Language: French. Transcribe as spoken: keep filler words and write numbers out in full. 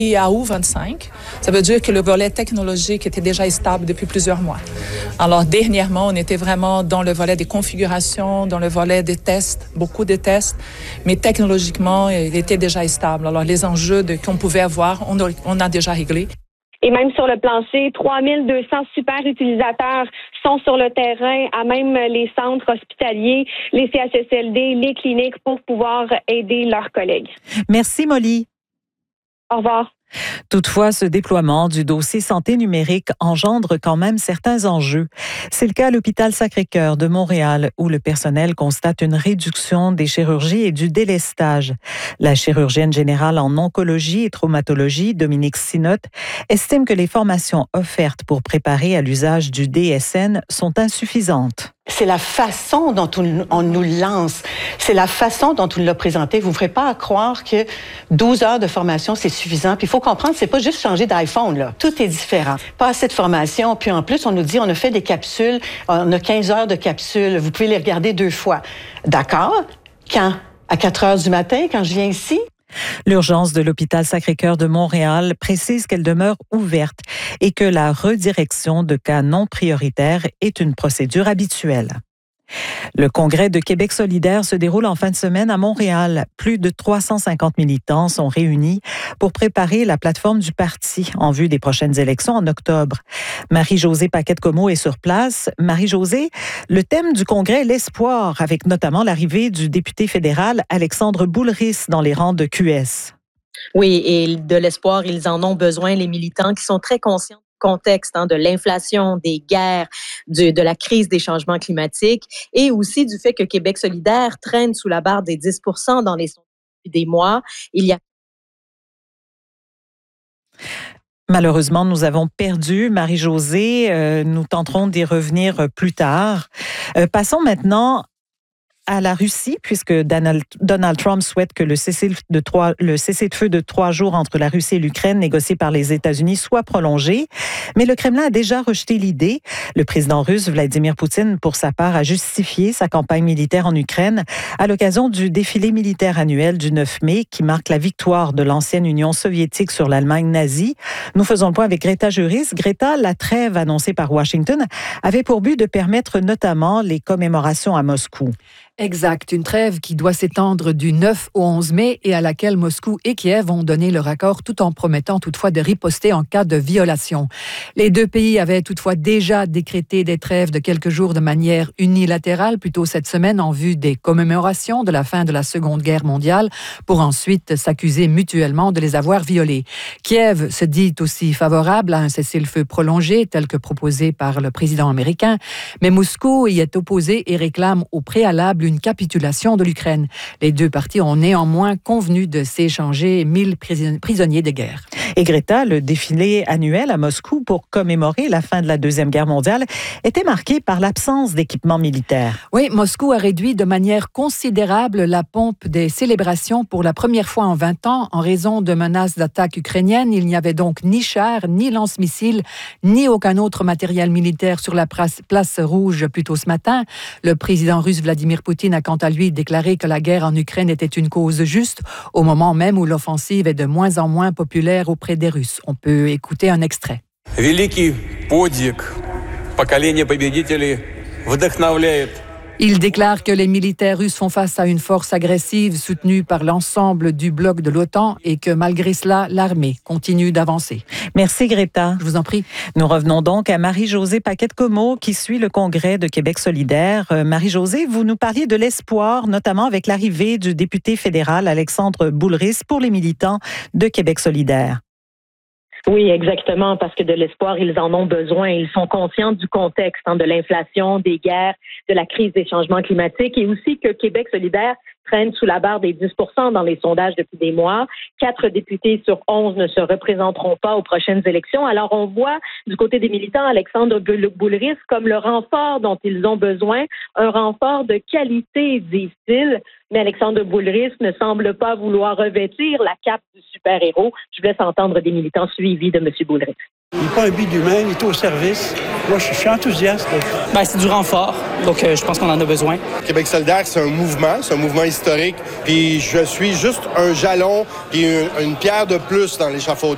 Et à août vingt-cinq, ça veut dire que le volet technologique était déjà stable depuis plusieurs mois. Alors, dernièrement, on était vraiment dans le volet des configurations, dans le volet des tests, beaucoup de tests, mais technologiquement, il était déjà stable. Alors, les enjeux de, qu'on pouvait avoir, on a, on a déjà réglé. Et même sur le plancher, trois mille deux cents super utilisateurs sont sur le terrain, à même les centres hospitaliers, les C H S L D, les cliniques pour pouvoir aider leurs collègues. Merci, Molly. Au revoir. Toutefois, ce déploiement du dossier santé numérique engendre quand même certains enjeux. C'est le cas à l'hôpital Sacré-Cœur de Montréal, où le personnel constate une réduction des chirurgies et du délestage. La chirurgienne générale en oncologie et traumatologie, Dominique Sinotte, estime que les formations offertes pour préparer à l'usage du D S N sont insuffisantes. C'est la façon dont on nous lance. C'est la façon dont on l'a présenté. Vous ne ferez pas à croire que douze heures de formation, c'est suffisant. Puis il faut comprendre, c'est pas juste changer d'iPhone, là. Tout est différent. Pas assez de formation. Puis en plus, on nous dit, on a fait des capsules. On a quinze heures de capsules. Vous pouvez les regarder deux fois. D'accord? Quand? À quatre heures du matin, quand je viens ici? L'urgence de l'hôpital Sacré-Cœur de Montréal précise qu'elle demeure ouverte et que la redirection de cas non prioritaires est une procédure habituelle. Le congrès de Québec solidaire se déroule en fin de semaine à Montréal. Plus de trois cent cinquante militants sont réunis pour préparer la plateforme du parti en vue des prochaines élections en octobre. Marie-Josée Paquette-Comeau est sur place. Marie-Josée, le thème du congrès est l'espoir, avec notamment l'arrivée du député fédéral Alexandre Boulris dans les rangs de Q S. Oui, et de l'espoir, ils en ont besoin, les militants qui sont très conscients contexte hein, de l'inflation, des guerres, du, de la crise des changements climatiques et aussi du fait que Québec solidaire traîne sous la barre des dix pour cent dans les sondages depuis des mois. Il y a Malheureusement, nous avons perdu Marie-Josée. Euh, nous tenterons d'y revenir plus tard. Euh, passons maintenant à la Russie, puisque Donald, Donald Trump souhaite que le cessez-le-feu le cessez-le-feu de trois jours entre la Russie et l'Ukraine, négocié par les États-Unis, soit prolongé. Mais le Kremlin a déjà rejeté l'idée. Le président russe Vladimir Poutine, pour sa part, a justifié sa campagne militaire en Ukraine à l'occasion du défilé militaire annuel du neuf mai, qui marque la victoire de l'ancienne Union soviétique sur l'Allemagne nazie. Nous faisons le point avec Greta Juris. Greta, la trêve annoncée par Washington avait pour but de permettre notamment les commémorations à Moscou. Exact, une trêve qui doit s'étendre du neuf au onze mai et à laquelle Moscou et Kiev ont donné leur accord tout en promettant toutefois de riposter en cas de violation. Les deux pays avaient toutefois déjà décrété des trêves de quelques jours de manière unilatérale, plutôt cette semaine en vue des commémorations de la fin de la Seconde Guerre mondiale, pour ensuite s'accuser mutuellement de les avoir violées. Kiev se dit aussi favorable à un cessez-le-feu prolongé tel que proposé par le président américain, mais Moscou y est opposé et réclame au préalable une capitulation de l'Ukraine. Les deux parties ont néanmoins convenu de s'échanger mille prisonniers de guerre. Et Greta, le défilé annuel à Moscou pour commémorer la fin de la Deuxième Guerre mondiale était marqué par l'absence d'équipement militaire. Oui, Moscou a réduit de manière considérable la pompe des célébrations pour la première fois en vingt ans en raison de menaces d'attaque ukrainiennes. Il n'y avait donc ni chars, ni lance-missiles, ni aucun autre matériel militaire sur la place, place rouge plus tôt ce matin. Le président russe Vladimir Poutine a quant à lui déclaré que la guerre en Ukraine était une cause juste, au moment même où l'offensive est de moins en moins populaire auprès des Russes. On peut écouter un extrait. Великий подвиг поколения победителей вдохновляет. Il déclare que les militaires russes font face à une force agressive soutenue par l'ensemble du bloc de l'OTAN et que malgré cela, l'armée continue d'avancer. Merci Greta. Je vous en prie. Nous revenons donc à Marie-Josée Paquette-Comeau qui suit le congrès de Québec solidaire. Euh, Marie-Josée, vous nous parliez de l'espoir, notamment avec l'arrivée du député fédéral Alexandre Boulris pour les militants de Québec solidaire. Oui, exactement, parce que de l'espoir, ils en ont besoin. Ils sont conscients du contexte, hein, de l'inflation, des guerres, de la crise des changements climatiques et aussi que Québec solidaire traîne sous la barre des dix pour cent dans les sondages depuis des mois. Quatre députés sur onze ne se représenteront pas aux prochaines élections. Alors, on voit du côté des militants Alexandre Boulris comme le renfort dont ils ont besoin, un renfort de qualité, disent-ils. Mais Alexandre Boulris ne semble pas vouloir revêtir la cape du super-héros. Je vous laisse entendre des militants suivis de M. Boulris. Il n'est pas un but humain, il est au service. Moi, je suis enthousiaste. Ben, c'est du renfort, donc euh, je pense qu'on en a besoin. Québec solidaire, c'est un mouvement, c'est un mouvement historique. Puis je suis juste un jalon puis une, une pierre de plus dans l'échafaudage.